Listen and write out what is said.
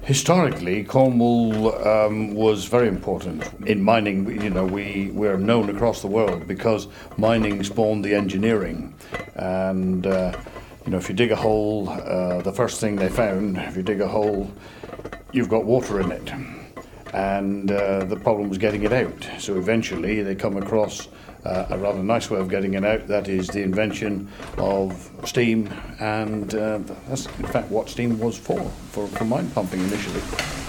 Historically, Cornwall was very important in mining. You know, we're known across the world because mining spawned the engineering. And, you know, if you dig a hole, the first thing they found, if you dig a hole, you've got water in it. And the problem was getting it out. So eventually they come across a rather nice way of getting it out. That is the invention of steam, and that's in fact what steam was for mine pumping initially.